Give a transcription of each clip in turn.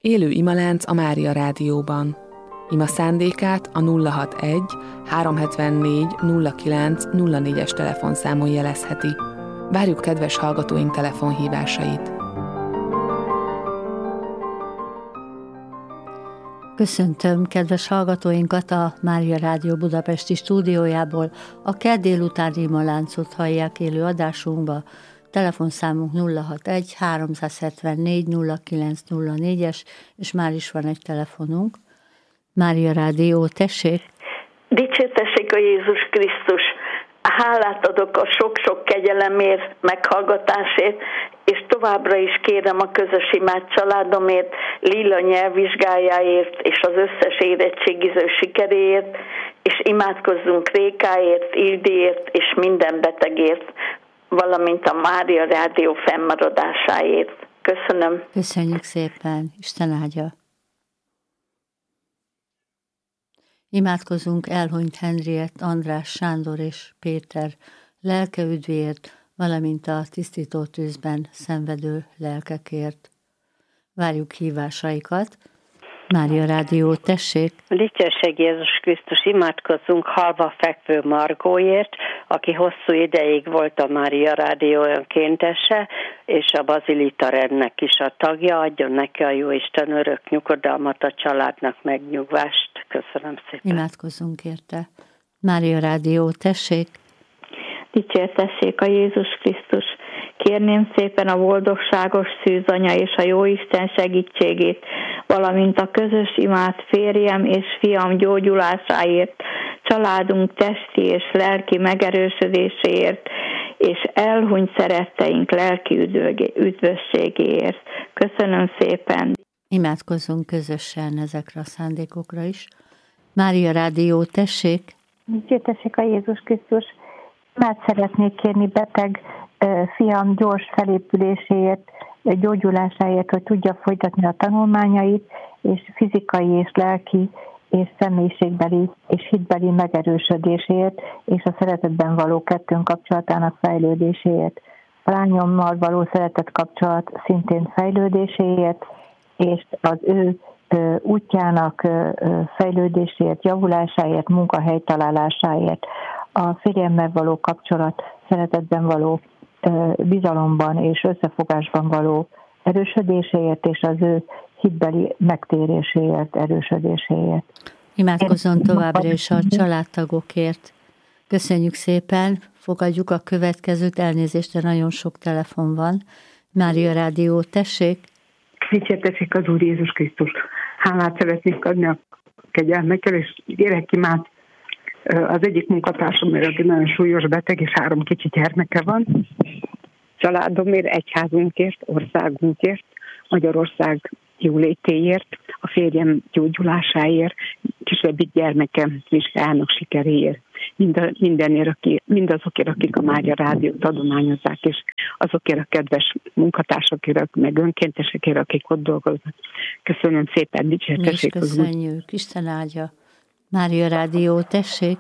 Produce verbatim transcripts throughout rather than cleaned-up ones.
Élő imalánc a Mária Rádióban. Ima szándékát a nulla hatvanegy háromszázhetvennégy nulla kilenc nulla négyes telefonszámon jelezheti. Várjuk kedves hallgatóink telefonhívásait. Köszöntöm kedves hallgatóinkat a Mária Rádió budapesti stúdiójából. A kedd délutáni imaláncot hallják élő adásunkba. Telefonszámunk nulla hatvanegy háromszázhetvennégy nulla kilenc nulla négyes, és már is van egy telefonunk. Mária Rádió, tessék! Dicsértessék a Jézus Krisztus! Hálát adok a sok-sok kegyelemért, meghallgatásért, és továbbra is kérem a közös imád családomért, Lilla nyelvvizsgájáért, és az összes érettségiző sikeréért, és imádkozzunk Rékáért, Ildiért, és minden betegért, valamint a Mária Rádió fennmaradásáért. Köszönöm. Köszönjük szépen, Isten áldja. Imádkozunk elhunyt Henriett, András, Sándor és Péter lelke üdvéért, valamint a tisztító tűzben szenvedő lelkekért. Várjuk hívásaikat. Mária Rádió, tessék! Dicsőség Jézus Krisztus, imádkozzunk halva fekvő Margóért, aki hosszú ideig volt a Mária Rádió önkéntese, és a Bazilita rendnek is a tagja. Adjon neki a Jóisten örök nyugodalmat, a családnak megnyugvást. Köszönöm szépen. Imádkozzunk érte. Mária Rádió, tessék! Dicsértessék a Jézus Krisztus! Kérném szépen a boldogságos szűzanya és a Jóisten segítségét, valamint a közös imát férjem és fiam gyógyulásáért, családunk testi és lelki megerősödéséért, és elhunyt szeretteink lelki üdvösségéért. Köszönöm szépen! Imádkozzunk közösen ezekre a szándékokra is. Mária Rádió, tessék! Dicsértessék a Jézus Krisztus! Már szeretnék kérni beteg fiam gyors felépüléséért, gyógyulásáért, hogy tudja folytatni a tanulmányait, és fizikai és lelki és személyiségbeli és hitbeli megerősödéséért, és a szeretetben való kettőnk kapcsolatának fejlődéséért. A lányommal való szeretet kapcsolat szintén fejlődéséért, és az ő útjának fejlődéséért, javulásáért, munkahely találásáért. A férjemmel való kapcsolat szeretetben való bizalomban és összefogásban való erősödéséért, és az ő hitbeli megtéréséért, erősödéséért. Imádkozzon továbbra is a családtagokért. Köszönjük szépen, fogadjuk a következőt, elnézést, de nagyon sok telefon van. Mária Rádió, tessék! Dicsértessék az Úr Jézus Krisztus! Hálát szeretnék adni a kegyelmekkel, és kérek imát az egyik munkatársomért, aki nagyon súlyos beteg, és három kicsi gyermeke van. Családomért, egyházunkért, országunkért, Magyarország jólétéért, a férjem gyógyulásáért, kisebbik gyermekem vizsgájának sikeréért. Mind, mindenért, aki, mindazokért, akik a Mária Rádiót adományozzák, és azokért a kedves munkatársakért, meg önkéntesekért, akik ott dolgoznak. Köszönöm szépen, dicsértessék. Köszönjük, Isten áldja. Mária Rádió, tessék!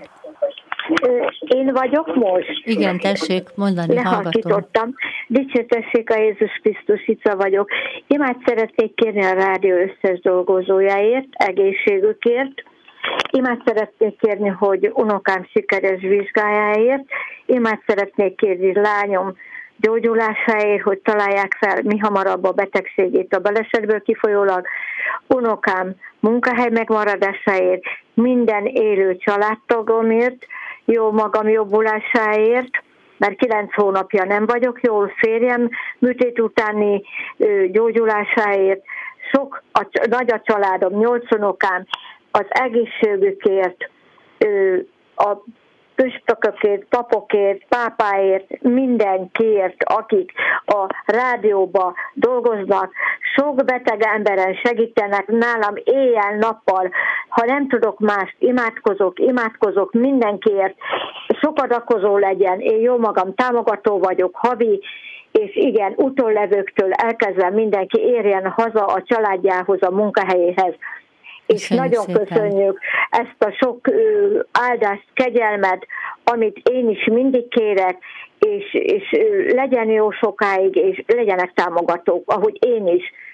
Én vagyok most? Igen, tessék, mondani, hallgatom. Dicsértessék a Jézus Krisztus, Ica vagyok. Imát szeretnék kérni a rádió összes dolgozójáért, egészségükért. Imát szeretnék kérni, hogy unokám sikeres vizsgájáért. Imát szeretnék kérni lányom gyógyulásáért, hogy találják fel mi hamarabb a betegségét a balesetből kifolyólag. Unokám munkahely megmaradásáért, minden élő családtagomért, jó magam jobbulásáért, mert kilenc hónapja nem vagyok jól, férjem műtét utáni ö, gyógyulásáért, sok, a, nagy a családom, nyolc unokám, az egészségükért, ö, a püspökökért, papokért, pápáért, mindenkiért, akik a rádióba dolgoznak, sok beteg emberen segítenek nálam éjjel-nappal, ha nem tudok mást, imádkozok, imádkozok mindenkiért, sokadakozó legyen, én jó magam támogató vagyok, havi, és igen, utollevőktől elkezdve mindenki érjen haza a családjához, a munkahelyéhez. És Köszönjük nagyon szépen. Köszönjük ezt a sok áldást, kegyelmet, amit én is mindig kérek, és, és legyen jó sokáig, és legyenek támogatók, ahogy én is.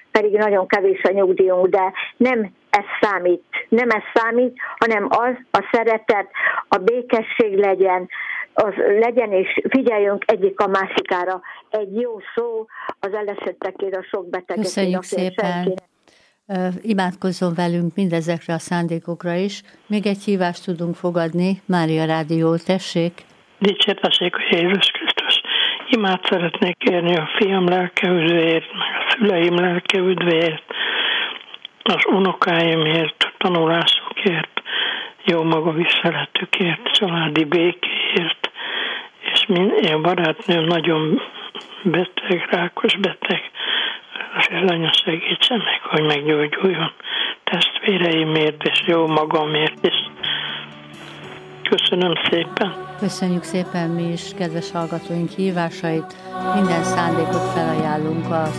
pedig nagyon kevés a nyugdíjunk, de nem ez számít, nem ez számít, hanem az, a szeretet, a békesség legyen, az legyen, és figyeljünk egyik a másikára. Egy jó szó az elesettekért, a sok betegekért. Köszönjük szépen. Imádkozzon velünk mindezekre a szándékokra is. Még egy hívást tudunk fogadni. Mária Rádió, tessék. Dicsértessék a Jézus Krisztus. Imát szeretnék kérni a fiam lelkeüdvéért, meg a szüleim lelkeüdvéért, az unokáimért, a tanulásukért, jó maga visszaletükért, családi békéért, és minden, a barátnőm nagyon beteg, rákos beteg, az anya segítsen meg, hogy meggyógyuljon testvéreimért, és jó magamért is. Köszönöm szépen. Köszönjük szépen mi is kedves hallgatóink hívásait. Minden szándékot felajánlunk az